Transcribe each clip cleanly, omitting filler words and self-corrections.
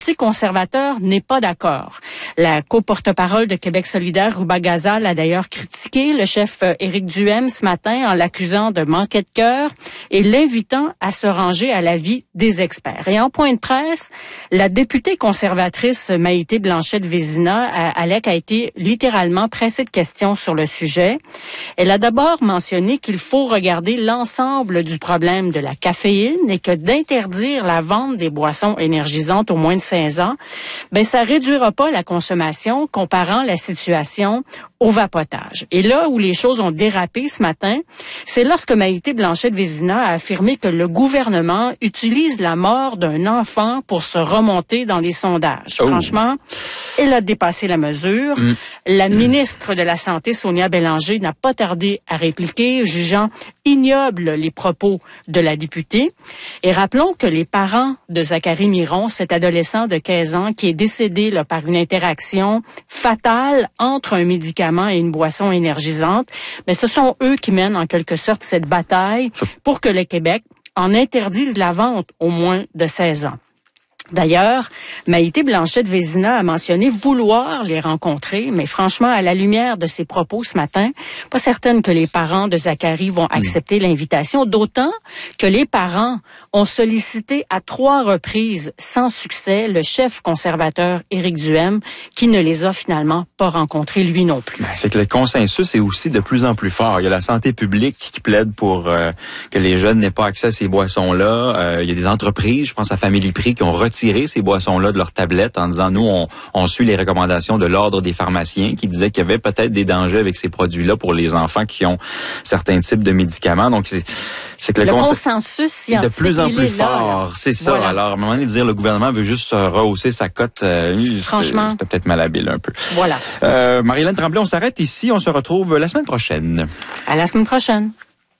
Le Parti conservateur n'est pas d'accord. La co-porte-parole de Québec solidaire, Rouba Gazal, a d'ailleurs critiqué le chef Éric Duhaime ce matin en l'accusant de manquer de cœur et l'invitant à se ranger à l'avis des experts. Et en point de presse, la députée conservatrice Maïté Blanchette-Vézina, Alec, a été littéralement pressée de questions sur le sujet. Elle a d'abord mentionné qu'il faut regarder l'ensemble du problème de la caféine et que d'interdire la vente des boissons énergisantes au moins de 16 ans, ça réduira pas la consommation, comparant la situation au vapotage. Et là où les choses ont dérapé ce matin, c'est lorsque Maïté Blanchette-Vézina a affirmé que le gouvernement utilise la mort d'un enfant pour se remonter dans les sondages. Oh. Franchement, elle a dépassé la mesure. La ministre de la Santé, Sonia Bélanger, n'a pas tardé à répliquer, jugeant ignobles les propos de la députée. Et rappelons que les parents de Zachary Miron, cet adolescent de 15 ans qui est décédé par une interaction fatale entre un médicament et une boisson énergisante, mais ce sont eux qui mènent en quelque sorte cette bataille pour que le Québec en interdise la vente au moins de 16 ans. D'ailleurs, Maïté Blanchette-Vézina a mentionné vouloir les rencontrer, mais franchement, à la lumière de ses propos ce matin, pas certaine que les parents de Zachary vont accepter l'invitation, d'autant que les parents ont sollicité à 3 reprises sans succès le chef conservateur Éric Duhaime, qui ne les a finalement pas rencontrés lui non plus. C'est que le consensus est aussi de plus en plus fort. Il y a la santé publique qui plaide pour que les jeunes n'aient pas accès à ces boissons-là. Il y a des entreprises, je pense à Family Prix, qui ont retiré ces boissons-là de leur tablette en disant, nous, on suit les recommandations de l'Ordre des pharmaciens qui disaient qu'il y avait peut-être des dangers avec ces produits-là pour les enfants qui ont certains types de médicaments. Donc, c'est que le consensus scientifique est de plus en plus fort. Là. C'est ça. Voilà. Alors, à un moment donné, dire le gouvernement veut juste rehausser sa cote, franchement, c'était peut-être malhabile un peu. Voilà. Marie-Hélène Tremblay, on s'arrête ici. On se retrouve la semaine prochaine. À la semaine prochaine.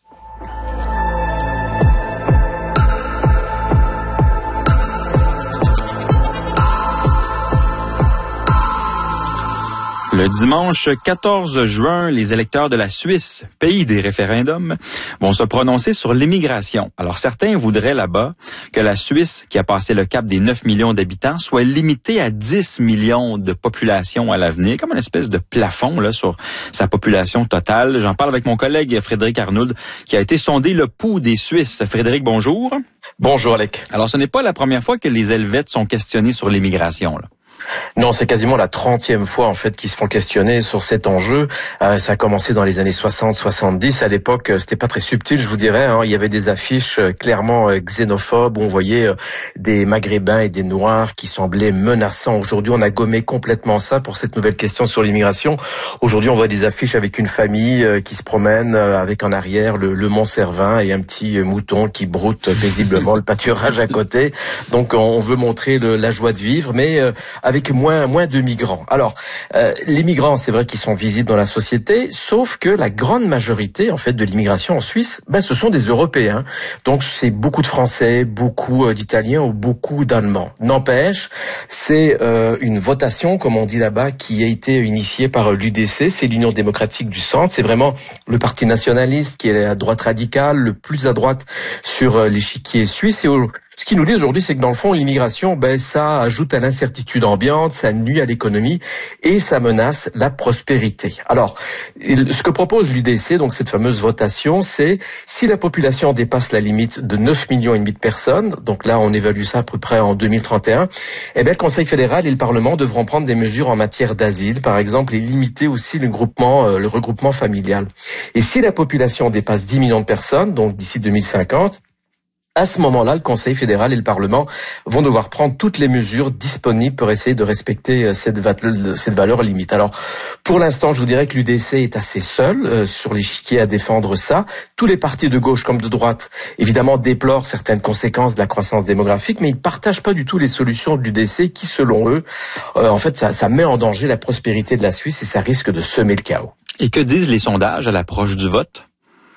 Le dimanche 14 juin, les électeurs de la Suisse, pays des référendums, vont se prononcer sur l'immigration. Alors, certains voudraient là-bas que la Suisse, qui a passé le cap des 9 millions d'habitants, soit limitée à 10 millions de population à l'avenir, comme une espèce de plafond là sur sa population totale. J'en parle avec mon collègue Frédéric Arnould, qui a été sondé le pouls des Suisses. Frédéric, bonjour. Bonjour, Alec. Alors, ce n'est pas la première fois que les Helvètes sont questionnés sur l'immigration, là. Non, c'est quasiment la 30e fois en fait qu'ils se font questionner sur cet enjeu. Ça a commencé dans les années 60-70. À l'époque, c'était pas très subtil, je vous dirais. Il y avait des affiches clairement xénophobes où on voyait des Maghrébins et des Noirs qui semblaient menaçants. Aujourd'hui, on a gommé complètement ça pour cette nouvelle question sur l'immigration. Aujourd'hui, on voit des affiches avec une famille qui se promène avec en arrière le Mont Cervin et un petit mouton qui broute paisiblement le pâturage à côté. Donc, on veut montrer la joie de vivre, mais avec moins de migrants. Alors, les migrants, c'est vrai qu'ils sont visibles dans la société, sauf que la grande majorité, en fait, de l'immigration en Suisse, ce sont des Européens. Donc, c'est beaucoup de Français, beaucoup d'Italiens ou beaucoup d'Allemands. N'empêche, c'est une votation, comme on dit là-bas, qui a été initiée par l'UDC, c'est l'Union démocratique du centre. C'est vraiment le parti nationaliste qui est à droite radicale, le plus à droite sur l'échiquier suisse. Et ce qu'ils nous disent aujourd'hui, c'est que dans le fond, l'immigration, ça ajoute à l'incertitude ambiante, ça nuit à l'économie et ça menace la prospérité. Alors, ce que propose l'UDC, donc cette fameuse votation, c'est si la population dépasse la limite de 9 millions et demi de personnes, donc là, on évalue ça à peu près en 2031, le Conseil fédéral et le Parlement devront prendre des mesures en matière d'asile, par exemple, et limiter aussi le regroupement familial. Et si la population dépasse 10 millions de personnes, donc d'ici 2050, à ce moment-là, le Conseil fédéral et le Parlement vont devoir prendre toutes les mesures disponibles pour essayer de respecter cette valeur limite. Alors, pour l'instant, je vous dirais que l'UDC est assez seul sur l'échiquier à défendre ça. Tous les partis de gauche comme de droite, évidemment, déplorent certaines conséquences de la croissance démographique, mais ils ne partagent pas du tout les solutions de l'UDC qui, selon eux, en fait, ça met en danger la prospérité de la Suisse et ça risque de semer le chaos. Et que disent les sondages à l'approche du vote?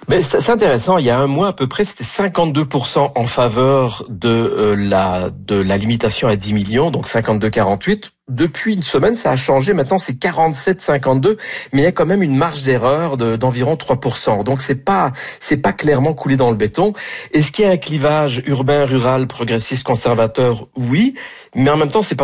Mais c'est intéressant. Il y a un mois à peu près, c'était 52% en faveur de la limitation à 10 millions, donc 52-48. Depuis une semaine, ça a changé. Maintenant, c'est 47-52, mais il y a quand même une marge d'erreur d'environ 3%. Donc c'est pas clairement coulé dans le béton. Est-ce qu'il y a un clivage urbain, rural, progressiste, conservateur? Oui, mais en même temps, c'est pas